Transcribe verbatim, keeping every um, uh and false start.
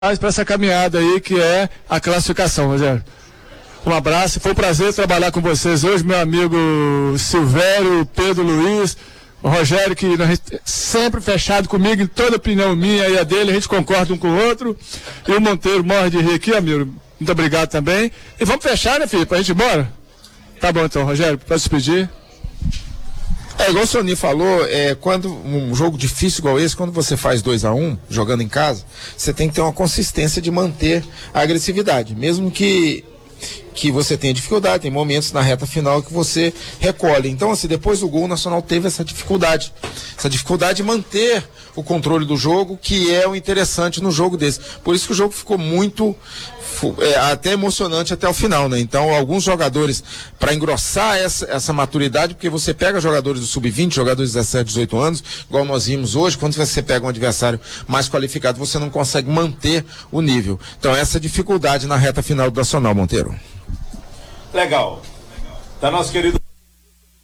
para essa caminhada aí que é a classificação, Rogério. Um abraço, foi um prazer trabalhar com vocês hoje, meu amigo Silvério, Pedro Luiz, o Rogério, que sempre fechado comigo em toda opinião minha e a dele, a gente concorda um com o outro, e o Monteiro morre de rir aqui, amigo, muito obrigado também. E vamos fechar, né, filho, pra gente ir embora? Tá bom então, Rogério, pode se despedir. É, igual o Sony falou, é, quando um jogo difícil igual esse, quando você faz dois a um, jogando em casa, você tem que ter uma consistência de manter a agressividade, mesmo que que você tenha dificuldade, tem momentos na reta final que você recolhe. Então, assim, depois do gol, o Nacional teve essa dificuldade, essa dificuldade de manter o controle do jogo, que é o interessante no jogo desse. Por isso que o jogo ficou muito, é, até emocionante até o final, né? Então, alguns jogadores, para engrossar essa, essa maturidade, porque você pega jogadores do sub vinte, jogadores de dezessete, dezoito anos, igual nós vimos hoje, quando você pega um adversário mais qualificado, você não consegue manter o nível. Então, essa dificuldade na reta final do Nacional, Monteiro. Legal. Tá, nosso querido